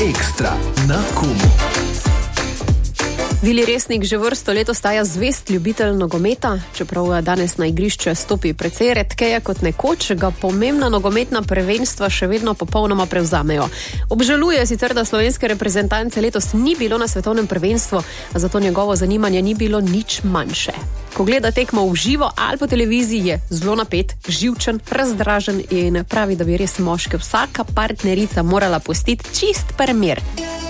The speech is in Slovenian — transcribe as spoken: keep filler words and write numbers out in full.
Ekstra na Kumu. Vili Resnik že vrsto let ostaja zvest ljubitelj nogometa, čeprav danes na igrišče stopi precej redkeje kot nekoč, ga pomembna nogometna prvenstva še vedno popolnoma prevzamejo. Obžaluje sicer, da slovenske reprezentance letos ni bilo na svetovnem prvenstvu, a zato njegovo zanimanje ni bilo nič manjše. Ko gleda tekmo v živo ali po televiziji, je zelo napet, živčen, razdražen in pravi, da bi res moške vsaka partnerica morala pustiti čist primer.